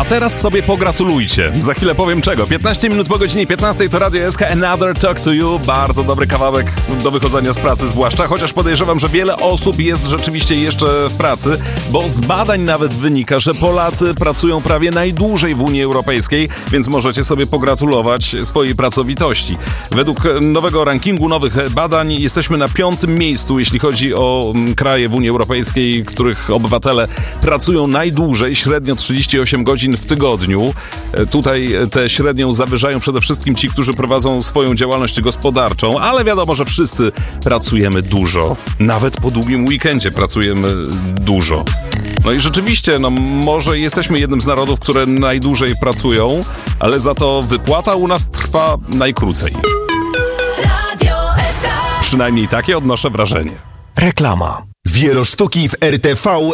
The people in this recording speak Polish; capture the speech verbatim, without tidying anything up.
A teraz sobie pogratulujcie. Za chwilę powiem czego. piętnaście minut po godzinie piętnastej to Radio S K Another Talk to You. Bardzo dobry kawałek do wychodzenia z pracy zwłaszcza, chociaż podejrzewam, że wiele osób jest rzeczywiście jeszcze w pracy, bo z badań nawet wynika, że Polacy pracują prawie najdłużej w Unii Europejskiej, więc możecie sobie pogratulować swojej pracowitości. Według nowego rankingu, nowych badań jesteśmy na piątym miejscu, jeśli chodzi o kraje w Unii Europejskiej, których obywatele pracują najdłużej, średnio trzydzieści osiem godzin w tygodniu. Tutaj tę średnią zawyżają przede wszystkim ci, którzy prowadzą swoją działalność gospodarczą, ale wiadomo, że wszyscy pracujemy dużo. Nawet po długim weekendzie pracujemy dużo. No i rzeczywiście, no może jesteśmy jednym z narodów, które najdłużej pracują, ale za to wypłata u nas trwa najkrócej. Przynajmniej takie odnoszę wrażenie. Reklama. Wielosztuki w R T V